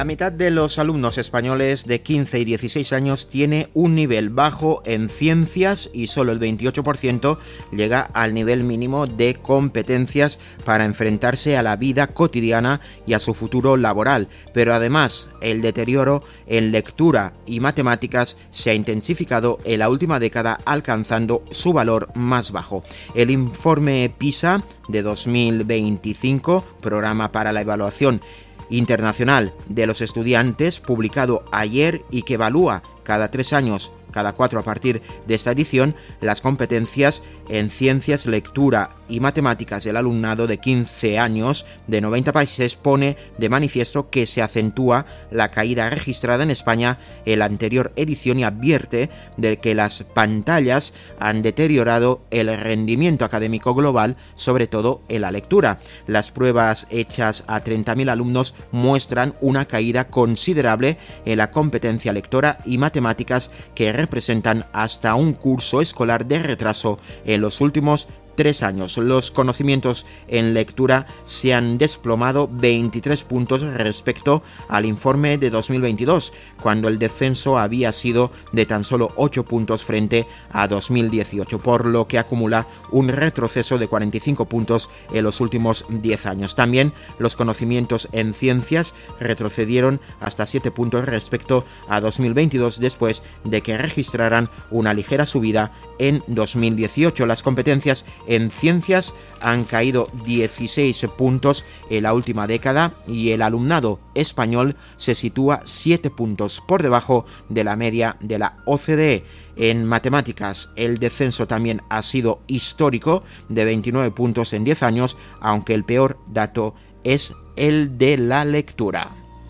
La mitad de los alumnos españoles de 15 y 16 años tiene un nivel bajo en ciencias y solo el 28% llega al nivel mínimo de competencias para enfrentarse a la vida cotidiana y a su futuro laboral. Pero además, el deterioro en lectura y matemáticas se ha intensificado en la última década, alcanzando su valor más bajo. El informe PISA de 2025, Programa para la Evaluación Internacional de los Estudiantes, publicado ayer y que evalúa cada 3 años, cada 4 a partir de esta edición, las competencias en ciencias, lectura y matemáticas del alumnado de 15 años de 90 países, pone de manifiesto que se acentúa la caída registrada en España en la anterior edición y advierte de que las pantallas han deteriorado el rendimiento académico global, sobre todo en la lectura. Las pruebas hechas a 30.000 alumnos muestran una caída considerable en la competencia lectora y matemáticas, que representan hasta un curso escolar de retraso en los últimos 3 años. Los conocimientos en lectura se han desplomado 23 puntos respecto al informe de 2022, cuando el descenso había sido de tan solo 8 puntos frente a 2018, por lo que acumula un retroceso de 45 puntos en los últimos 10 años. También los conocimientos en ciencias retrocedieron hasta 7 puntos respecto a 2022, después de que registraran una ligera subida en 2018. Las competencias en ciencias han caído 16 puntos en la última década y el alumnado español se sitúa 7 puntos por debajo de la media de la OCDE. En matemáticas, el descenso también ha sido histórico, de 29 puntos en 10 años, aunque el peor dato es el de la lectura.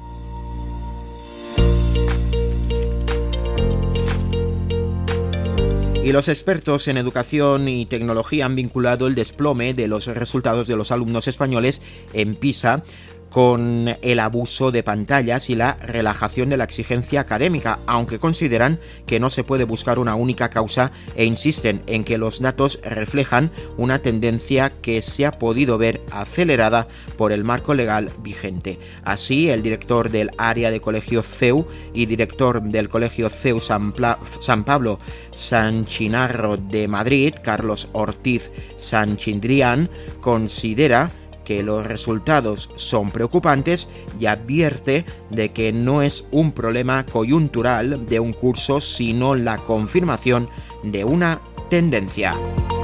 Y los expertos en educación y tecnología han vinculado el desplome de los resultados de los alumnos españoles en PISA con el abuso de pantallas y la relajación de la exigencia académica, aunque consideran que no se puede buscar una única causa e insisten en que los datos reflejan una tendencia que se ha podido ver acelerada por el marco legal vigente. Así, el director del área de colegio CEU y director del colegio CEU San Pablo San Chinarro de Madrid, Carlos Ortiz Sanchindrián, considera que los resultados son preocupantes y advierte de que no es un problema coyuntural de un curso, sino la confirmación de una tendencia.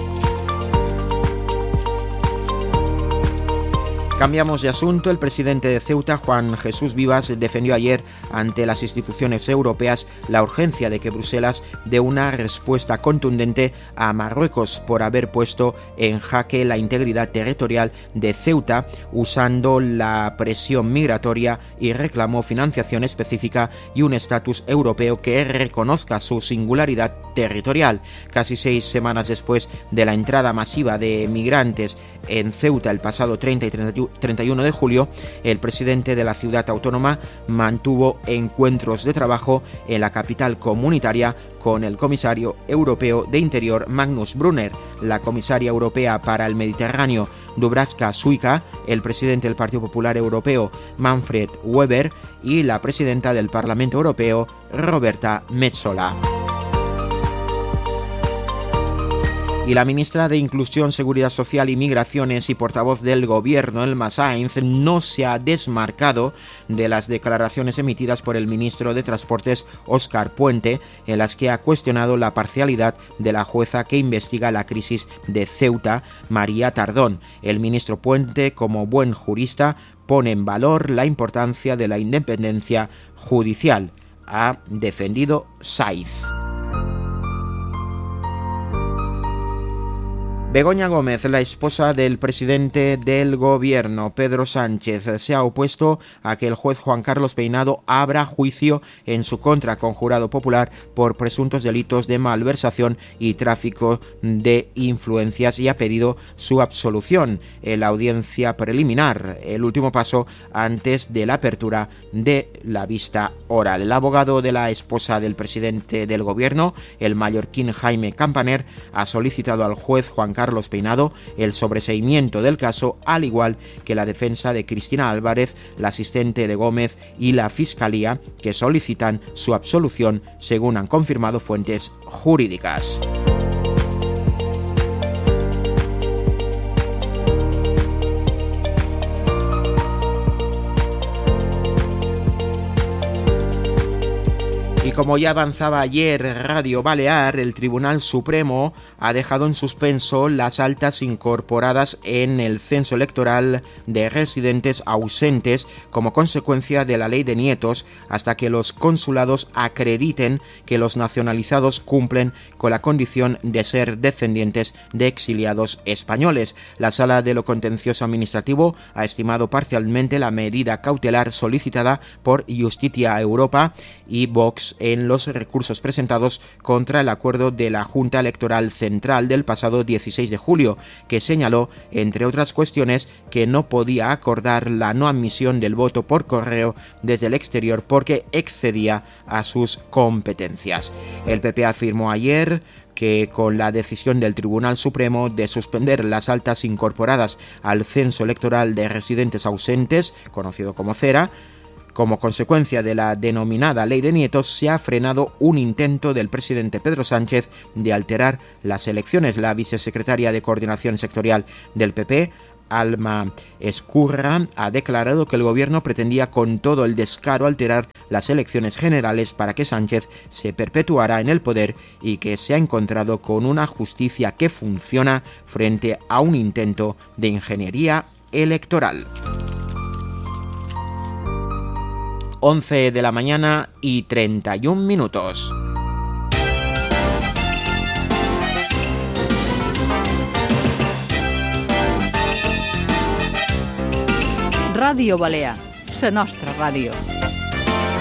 Cambiamos de asunto. El presidente de Ceuta, Juan Jesús Vivas, defendió ayer ante las instituciones europeas la urgencia de que Bruselas dé una respuesta contundente a Marruecos por haber puesto en jaque la integridad territorial de Ceuta usando la presión migratoria, y reclamó financiación específica y un estatus europeo que reconozca su singularidad territorial. Casi 6 semanas después de la entrada masiva de migrantes en Ceuta el pasado 30 y 31 de julio, el presidente de la ciudad autónoma mantuvo encuentros de trabajo en la capital comunitaria con el comisario europeo de Interior Magnus Brunner, la comisaria europea para el Mediterráneo Dubravka Šuica, el presidente del Partido Popular Europeo Manfred Weber y la presidenta del Parlamento Europeo Roberta Metsola. Y la ministra de Inclusión, Seguridad Social y Migraciones y portavoz del Gobierno, Elma Sainz, no se ha desmarcado de las declaraciones emitidas por el ministro de Transportes, Óscar Puente, en las que ha cuestionado la parcialidad de la jueza que investiga la crisis de Ceuta, María Tardón. El ministro Puente, como buen jurista, pone en valor la importancia de la independencia judicial, ha defendido Sainz. Begoña Gómez, la esposa del presidente del Gobierno, Pedro Sánchez, se ha opuesto a que el juez Juan Carlos Peinado abra juicio en su contra con jurado popular por presuntos delitos de malversación y tráfico de influencias, y ha pedido su absolución en la audiencia preliminar, el último paso antes de la apertura de la vista oral. El abogado de la esposa del presidente del Gobierno, el mallorquín Jaime Campaner, ha solicitado al juez Juan Carlos Peinado el sobreseimiento del caso, al igual que la defensa de Cristina Álvarez, la asistente de Gómez y la Fiscalía, que solicitan su absolución, según han confirmado fuentes jurídicas. Y como ya avanzaba ayer Radio Balear, el Tribunal Supremo ha dejado en suspenso las altas incorporadas en el censo electoral de residentes ausentes como consecuencia de la ley de nietos hasta que los consulados acrediten que los nacionalizados cumplen con la condición de ser descendientes de exiliados españoles. La Sala de lo Contencioso Administrativo ha estimado parcialmente la medida cautelar solicitada por Justitia Europa y Vox en los recursos presentados contra el acuerdo de la Junta Electoral Central del pasado 16 de julio, que señaló, entre otras cuestiones, que no podía acordar la no admisión del voto por correo desde el exterior porque excedía a sus competencias. El PP afirmó ayer que con la decisión del Tribunal Supremo de suspender las altas incorporadas al censo electoral de residentes ausentes, conocido como CERA, como consecuencia de la denominada ley de nietos, se ha frenado un intento del presidente Pedro Sánchez de alterar las elecciones. La vicesecretaria de Coordinación Sectorial del PP, Alma Escurra, ha declarado que el gobierno pretendía con todo el descaro alterar las elecciones generales para que Sánchez se perpetuara en el poder y que se ha encontrado con una justicia que funciona frente a un intento de ingeniería electoral. 11 de la mañana y 31 minutos. Ràdio Balear, la nostra ràdio.